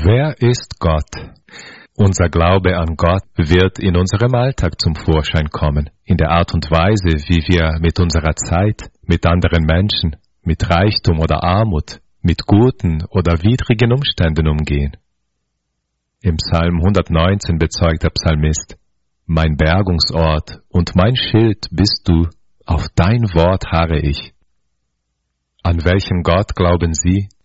Wer ist Gott? Unser Glaube an Gott wird in unserem Alltag zum Vorschein kommen, in der Art und Weise, wie wir mit unserer Zeit, mit anderen Menschen, mit Reichtum oder Armut, mit guten oder widrigen Umständen umgehen. Im Psalm 119 bezeugt der Psalmist: Mein Bergungsort und mein Schild bist du, auf dein Wort harre ich. An welchen Gott glauben Sie?